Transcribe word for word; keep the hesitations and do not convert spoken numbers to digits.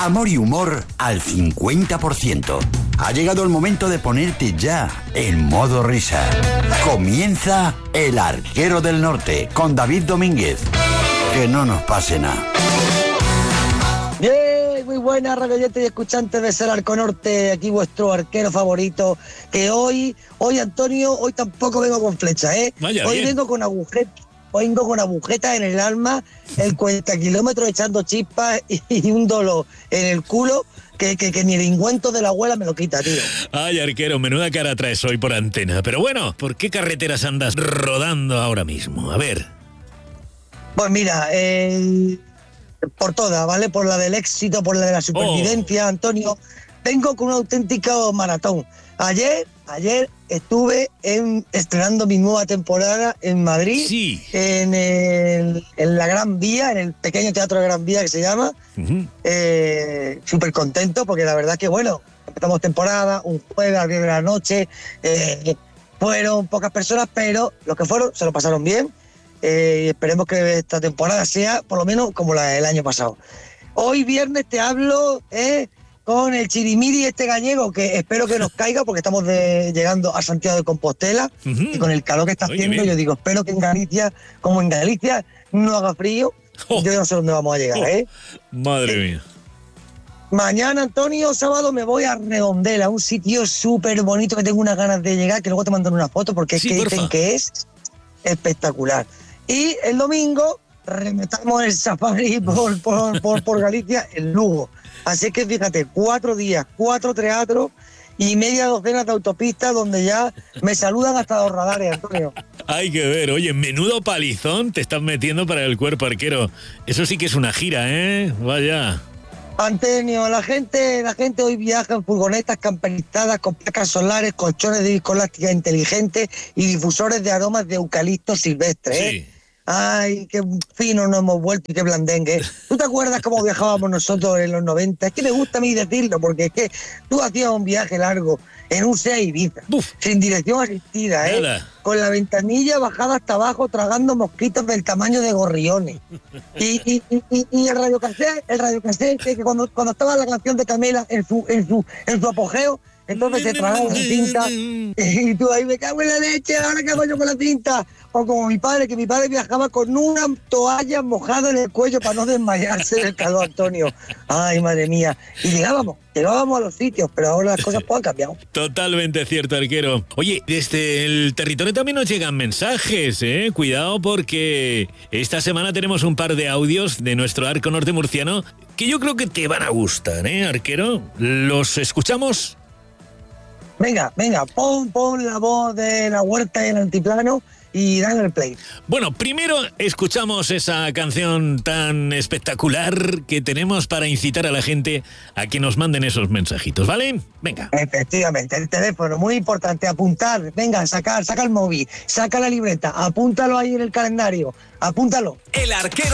Amor y humor al cincuenta por ciento. Ha llegado el momento de ponerte ya en modo risa. Comienza El Arquero del Norte con David Domínguez. Que no nos pase nada. Bien, muy buenas radioyentes y escuchantes de Ser Arco Norte, aquí vuestro arquero favorito, que hoy, hoy Antonio, hoy tampoco vengo con flecha, ¿eh? Vaya, hoy bien. vengo con agujeta, hoy vengo con agujetas en el alma, el cuarenta kilómetros echando chispas y, y un dolor en el culo que, que, que ni el ingüento de la abuela me lo quita, tío. Ay, arquero, menuda cara traes hoy por antena. Pero bueno, ¿por qué carreteras andas rodando ahora mismo? A ver. Pues mira, eh... por todas, ¿vale? Por la del éxito, por la de la supervivencia, oh. Antonio. Vengo con un auténtico maratón. Ayer, ayer estuve en, estrenando mi nueva temporada en Madrid, sí. en, el, en la Gran Vía, en el pequeño teatro de Gran Vía que se llama. Uh-huh. Eh, súper contento porque la verdad que, bueno, empezamos temporada, un jueves a las diez de la noche, eh, fueron pocas personas, pero los que fueron se lo pasaron bien. Eh, esperemos que esta temporada sea por lo menos como la del año pasado. Hoy viernes te hablo eh, con el chirimiri este gallego, que espero que nos caiga porque estamos de, llegando a Santiago de Compostela, uh-huh. y con el calor que está Oye, haciendo, bien. Yo digo, espero que en Galicia, como en Galicia, no haga frío. Oh. Yo no sé dónde vamos a llegar, oh. ¿eh? Madre eh, mía. Mañana, Antonio, sábado, me voy a Redondela, un sitio súper bonito que tengo unas ganas de llegar, que luego te mandaré una foto porque sí, es que porfa. dicen que es espectacular. Y el domingo remetamos el safari por, por, por, por Galicia en Lugo. Así que fíjate, cuatro días, cuatro teatros y media docena de autopistas donde ya me saludan hasta los radares, Antonio. Hay que ver, oye, menudo palizón te estás metiendo para el cuerpo, arquero. Eso sí que es una gira, ¿eh? Vaya. Antonio, la gente, la gente hoy viaja en furgonetas camperizadas con placas solares, colchones de viscoelástica inteligentes y difusores de aromas de eucalipto silvestre, ¿eh? Sí. Ay, qué fino nos hemos vuelto y qué blandengue. ¿Tú te acuerdas cómo viajábamos nosotros en los noventa? Es que me gusta a mí decirlo, porque es que tú hacías un viaje largo en un SEA Ibiza, Uf. sin dirección asistida, ¿eh? Nada. Con la ventanilla bajada hasta abajo, tragando mosquitos del tamaño de gorriones. Y, y, y, y el radiocassette, el radiocassette, que cuando, cuando estaba la canción de Camela en su, en su, en su apogeo, entonces se tragaba la cinta y tú ahí, me cago en la leche, ahora qué hago yo con la cinta. O como mi padre, que mi padre viajaba con una toalla mojada en el cuello para no desmayarse del calor, Antonio. Ay, madre mía. Y llegábamos, llegábamos a los sitios, pero ahora las cosas pues han cambiado. Totalmente cierto, arquero. Oye, desde el territorio también nos llegan mensajes, ¿eh? Cuidado porque esta semana tenemos un par de audios de nuestro arco norte murciano que yo creo que te van a gustar, ¿eh, arquero? ¿Los escuchamos? Venga, venga, pon, pon la voz de la huerta y el altiplano y dan el play. Bueno, primero escuchamos esa canción tan espectacular que tenemos para incitar a la gente a que nos manden esos mensajitos, ¿vale? Venga. Efectivamente, el teléfono, muy importante, apuntar, venga, sacar, saca el móvil, saca la libreta, apúntalo ahí en el calendario, apúntalo. El arquero